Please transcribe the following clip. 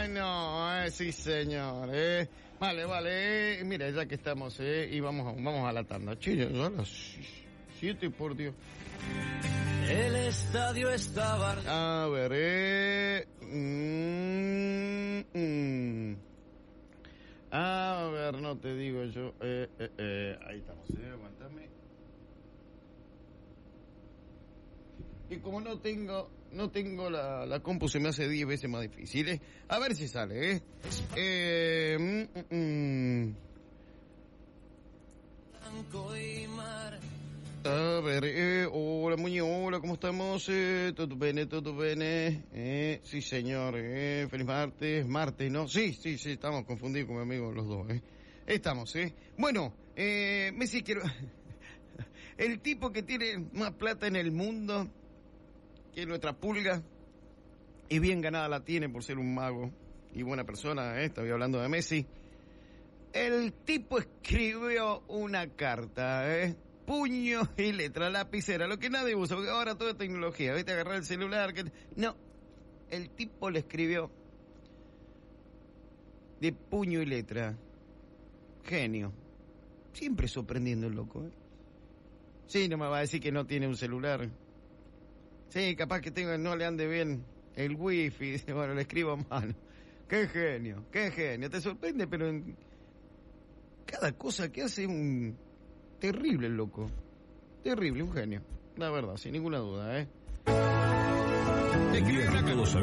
No, sí, señor. Vale. Mira, ya que estamos, y vamos a la tanda. Che, ya a las 7, por Dios. El estadio estaba... A ver, A ver, no te digo yo. Ahí estamos, aguantame. Y como no tengo la compu, se me hace 10 veces más difícil, A ver si sale, Blanco y mar. A ver, hola Muñoz, hola, ¿cómo estamos? Todo bene. Sí, señor, feliz martes, ¿no? Sí, estamos confundidos con mi amigo los dos, Estamos, Bueno, Messi, quiero... El tipo que tiene más plata en el mundo que nuestra pulga, y bien ganada la tiene por ser un mago y buena persona, estoy hablando de Messi. El tipo escribió una carta, puño y letra, lapicera, lo que nadie usa, porque ahora todo es tecnología, ¿viste? Agarrar el celular, no, el tipo le escribió de puño y letra. Genio. Siempre sorprendiendo el loco, Sí, no me va a decir que no tiene un celular. Sí, capaz que no le ande bien el wifi, bueno, le escribo a mano. Qué genio, te sorprende, pero en cada cosa que hace un terrible el loco. Terrible, un genio. La verdad, sin ninguna duda, Escribe una